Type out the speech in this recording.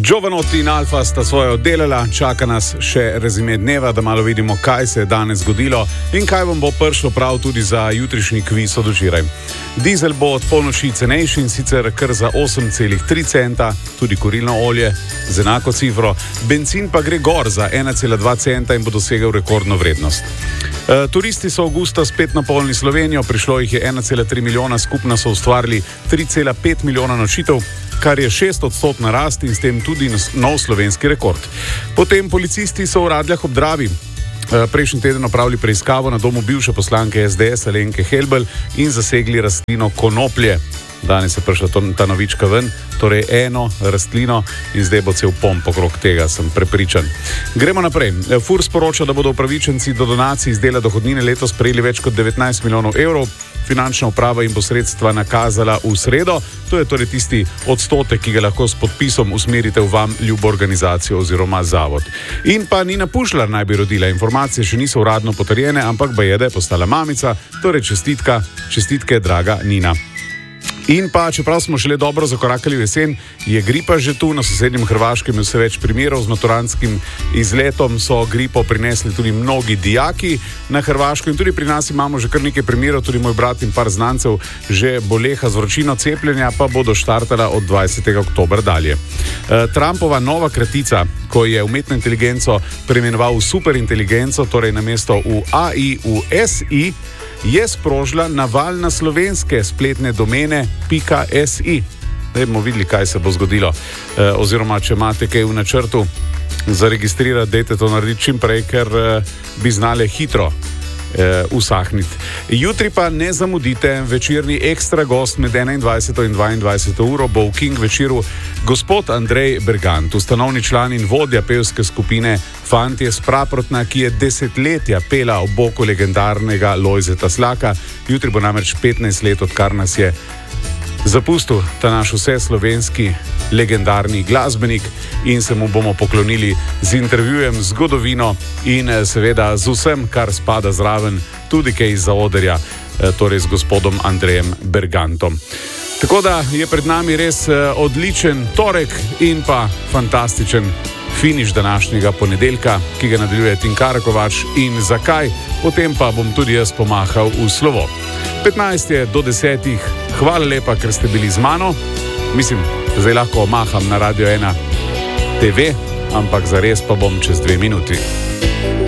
Giovanotti in Alfa sta svoje oddelala, čaka nas še rezime dneva, da malo vidimo, kaj se je danes zgodilo in kaj vam bo prišlo prav tudi za jutrišnji kviz od včeraj. Dizel bo od polnoči cenejši in sicer kar za 8,3 centa, tudi kurilno olje z enako cifro, bencin pa gre gor za 1,2 centa in bo dosegel rekordno vrednost. Turisti so avgusta spet napolnili Slovenijo, prišlo jih je 1,3 milijona, skupno so ustvarili 3,5 milijona nočitev, kar je 6% rast in s tem tudi nov slovenski rekord. Potem policisti so v Radljah ob Dravi prejšnji teden opravili preiskavo na domu bivše poslanke SDS Alenke Helbl in zasegli rastlino konoplje. Danes je prišla ta novička ven, torej eno rastlino in zdaj bo cel pomp okrog tega, sem prepričan. Gremo naprej. FURS sporoča, da bodo upravičenci do donacij iz dela dohodnine letos prejeli več kot 19 milijonov evrov. Finančna uprava jim bo sredstva nakazala v sredo. To je torej tisti odstotek, ki ga lahko s podpisom usmerite v vam ljubo organizacijo oziroma zavod. In pa Nina Pušlar naj bi rodila. Informacije še niso uradno potrjene, ampak baje, da je postala mamica. Torej čestitke, draga Nina. In pa, čeprav smo šele dobro zakorakali v jesen, je gripa že tu. Na sosednjem Hrvaškem je vse več primerov. Z maturantskim izletom so gripo prinesli tudi mnogi dijaki na Hrvaško in tudi pri nas imamo že kar nekaj primerov, tudi moj brat in par znancev že boleha z vročino, cepljenja pa bodo štartala od 20. oktobra dalje. Trumpova nova kratica, ko je umetno inteligenco preimenoval v superinteligenco, torej namesto v AI, v SI, je sprožila naval na slovenske spletne domene .si. Zdaj bomo videli, kaj se bo zgodilo. Oziroma, če imate kaj v načrtu zaregistrirati, dajte to narediti čim prej, ker bi znale hitro usahniti. Jutri pa ne zamudite, večerni ekstra gost med 21. in 22. uro bo v King večeru gospod Andrej Bergant, ustanovni član in vodja pevske skupine Fantje s Praprotna, ki je desetletja pela ob boku legendarnega Lojzeta Slaka. Jutri bo namreč 15 let, odkar nas je zapustil ta naš vseslovenski legendarni glasbenik in se mu bomo poklonili z intervjujem, z zgodovino in seveda z vsem, kar spada zraven, tudi kaj iz zaodrja, torej z gospodom Andrejem Bergantom. Tako da je pred nami res odličen torek in pa fantastičen finiš današnjega ponedeljka, ki ga nadaljuje Tinkara Kovač in zakaj, potem pa bom tudi jaz pomahal v slovo. 15 je do 10. Hvala lepa, ker ste bili z mano. Mislim, zdaj lahko maham na Radio 1 TV, ampak zares pa bom čez 2 minuti.